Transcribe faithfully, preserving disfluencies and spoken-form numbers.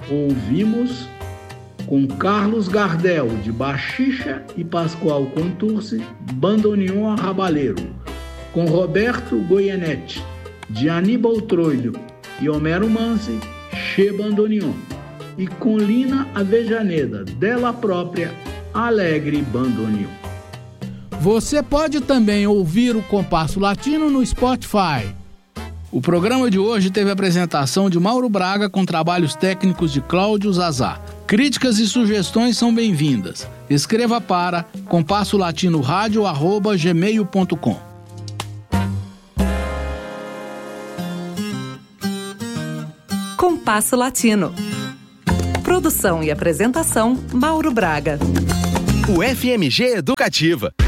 ouvimos com Carlos Gardel, de baxixa, e Pascoal Contursi, bandoneon arrabaleiro, com Roberto Goyenetti, de Aníbal Troilo e Homero Manzi, che bandoneon, e com Lina Avejaneda, dela própria, alegre bandoneon. Você pode também ouvir o Compasso Latino no Spotify. O programa de hoje teve a apresentação de Mauro Braga com trabalhos técnicos de Cláudio Zazá. Críticas e sugestões são bem-vindas. Escreva para compasso latino rádio arroba gmail ponto com. Compasso Latino. Produção e apresentação, Mauro Braga. O F M G Educativa.